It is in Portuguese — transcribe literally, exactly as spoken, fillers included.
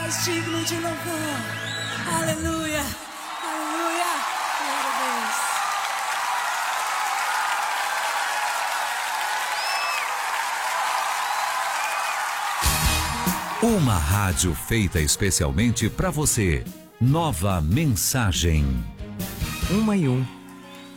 és digno de louvor. Aleluia, aleluia. Glória a Deus. Uma rádio feita especialmente para você. Nova Mensagem. Uma e um.